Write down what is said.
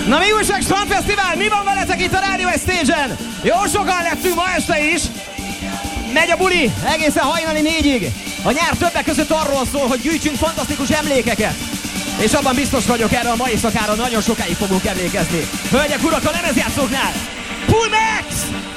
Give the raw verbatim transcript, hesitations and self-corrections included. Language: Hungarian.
Na mi újság, Strandfesztivál, mi van veletek itt a Rádió egy Stage-en? Jó sokan lettünk ma este is. Megy a buli egészen hajnali négyig. A nyár többek között arról szól, hogy gyűjtsünk fantasztikus emlékeket. És abban biztos vagyok, erre a mai szakára nagyon sokáig fogunk emlékezni. Hölgyek, urak, a lemezjátszóknál Pull Max!